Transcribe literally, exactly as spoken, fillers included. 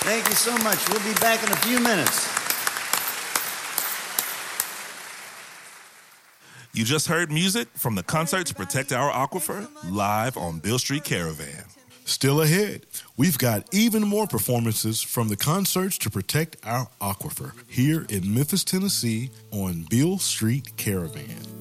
Thank you so much. We'll be back in a few minutes. You just heard music from the Concert to Protect Our Aquifer, live on Beale Street Caravan. Still ahead, we've got even more performances from the Concerts to Protect Our Aquifer here in Memphis, Tennessee on Beale Street Caravan.